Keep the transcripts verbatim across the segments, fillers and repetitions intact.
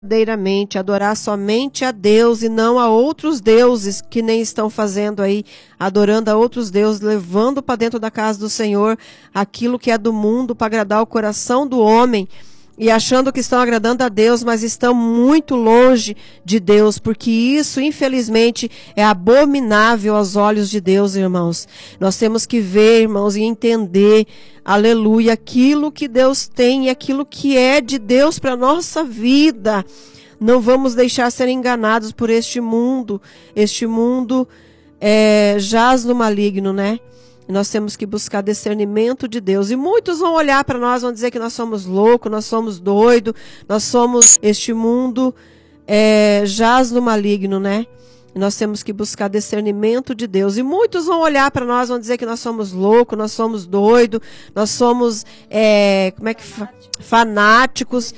verdadeiramente, adorar somente a Deus e não a outros deuses que nem estão fazendo aí, adorando a outros deuses, levando para dentro da casa do Senhor aquilo que é do mundo para agradar o coração do homem e achando que estão agradando a Deus, mas estão muito longe de Deus, porque isso, infelizmente, é abominável aos olhos de Deus, irmãos. Nós temos que ver, irmãos, e entender, aleluia, aquilo que Deus tem e aquilo que é de Deus para a nossa vida. Não vamos deixar ser enganados por este mundo. Este mundo é, jaz no maligno, né? Nós temos que buscar discernimento de Deus. E muitos vão olhar para nós, vão dizer que nós somos loucos, nós somos doidos, nós somos... Este mundo é, jaz no maligno, né? Nós temos que buscar discernimento de Deus. E muitos vão olhar para nós, vão dizer que nós somos loucos, nós somos doidos, nós somos, é, como é que fanáticos.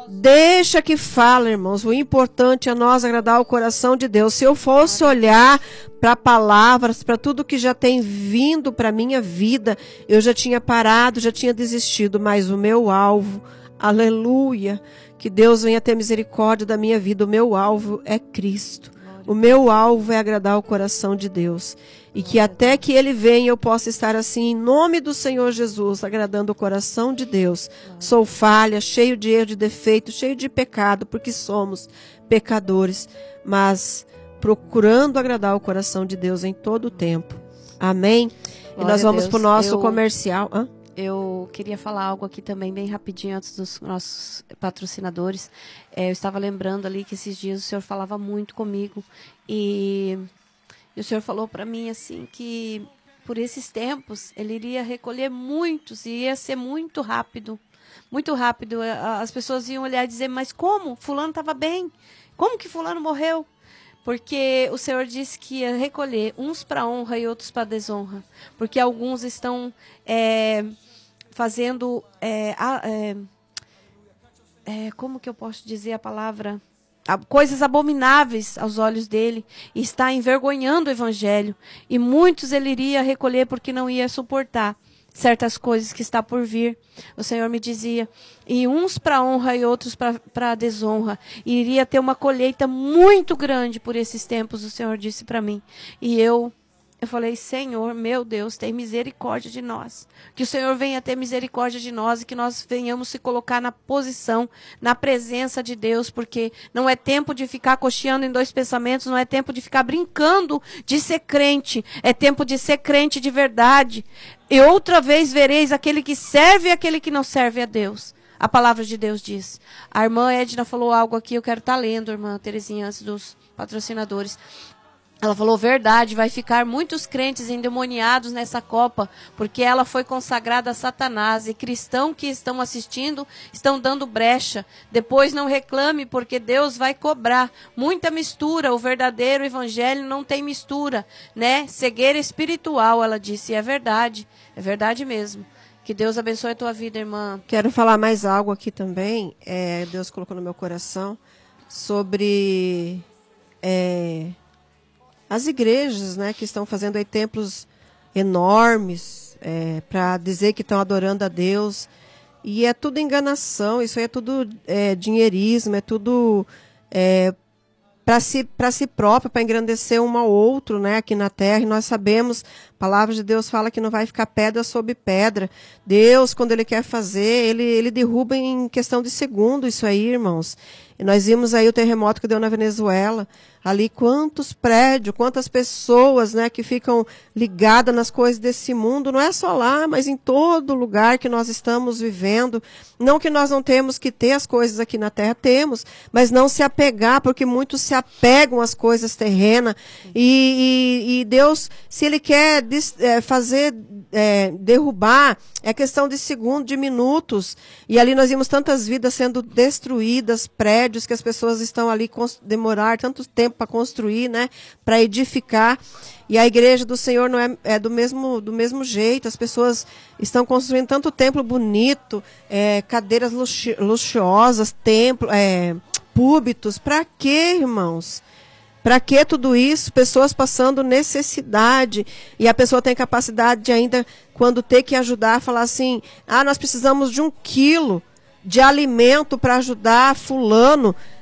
Deixa que fala, irmãos. O importante é nós agradar o coração de Deus. Se eu fosse olhar para palavras, para tudo que já tem vindo para a minha vida, eu já tinha parado, já tinha desistido. Mas o meu alvo, aleluia, que Deus venha ter misericórdia da minha vida. O meu alvo é Cristo. O meu alvo é agradar o coração de Deus. E que até que Ele venha eu possa estar assim, em nome do Senhor Jesus, agradando o coração de Deus. Sou falha, cheio de erro, de defeito, cheio de pecado, porque somos pecadores, mas procurando agradar o coração de Deus em todo o tempo. Amém? Glória e nós vamos para o nosso eu, comercial. Hã? Eu queria falar algo aqui também, bem rapidinho, antes dos nossos patrocinadores. É, eu estava lembrando ali que esses dias o Senhor falava muito comigo e... E o Senhor falou para mim assim que por esses tempos Ele iria recolher muitos e ia ser muito rápido, muito rápido. As pessoas iam olhar e dizer, mas como? Fulano estava bem, como que fulano morreu? Porque o Senhor disse que ia recolher uns para honra e outros para desonra, porque alguns estão é, fazendo, é, é, é, como que eu posso dizer a palavra... coisas abomináveis aos olhos dele, e está envergonhando o evangelho, e muitos ele iria recolher porque não ia suportar certas coisas que está por vir. O Senhor me dizia, e uns para honra e outros para desonra, e iria ter uma colheita muito grande por esses tempos, o Senhor disse para mim, e eu Eu falei, Senhor, meu Deus, tem misericórdia de nós. Que o Senhor venha ter misericórdia de nós e que nós venhamos se colocar na posição, na presença de Deus, porque não é tempo de ficar cocheando em dois pensamentos, não é tempo de ficar brincando de ser crente, é tempo de ser crente de verdade. E outra vez vereis aquele que serve e aquele que não serve a Deus. A palavra de Deus diz. A irmã Edna falou algo aqui, eu quero estar lendo, irmã Terezinha, antes dos patrocinadores. Ela falou, verdade, vai ficar muitos crentes endemoniados nessa Copa, porque ela foi consagrada a Satanás, e cristãos que estão assistindo estão dando brecha. Depois não reclame, porque Deus vai cobrar. Muita mistura, o verdadeiro evangelho não tem mistura, né? Cegueira espiritual, ela disse, e é verdade, é verdade mesmo. Que Deus abençoe a tua vida, irmã. Quero falar mais algo aqui também, é, Deus colocou no meu coração, sobre... É, as igrejas, né, que estão fazendo aí templos enormes é, para dizer que estão adorando a Deus. E é tudo enganação, isso aí é tudo é, dinheirismo, é tudo é, para si, para si próprio, para engrandecer um ao outro, né, aqui na terra. E nós sabemos, a palavra de Deus fala que não vai ficar pedra sobre pedra. Deus, quando Ele quer fazer, Ele, ele derruba em questão de segundo isso aí, irmãos. E nós vimos aí o terremoto que deu na Venezuela. Ali quantos prédios, quantas pessoas, né, que ficam ligadas nas coisas desse mundo. Não é só lá, mas em todo lugar que nós estamos vivendo. Não que nós não temos que ter as coisas aqui na terra, temos. Mas não se apegar, porque muitos se apegam às coisas terrenas. E, e, e Deus, se Ele quer des, é, fazer, é, derrubar, é questão de segundos, de minutos. E ali nós vimos tantas vidas sendo destruídas, prédios que as pessoas estão ali, demorar tanto tempo para construir, né, para edificar. E a igreja do Senhor não é, é do mesmo, do mesmo jeito. As pessoas estão construindo tanto templo bonito, é, cadeiras luxu, luxuosas, templo, é, púlpitos. Para quê, irmãos? Para que tudo isso? Pessoas passando necessidade. E a pessoa tem capacidade de ainda, quando ter que ajudar, falar assim, ah, nós precisamos de um quilo de alimento para ajudar fulano.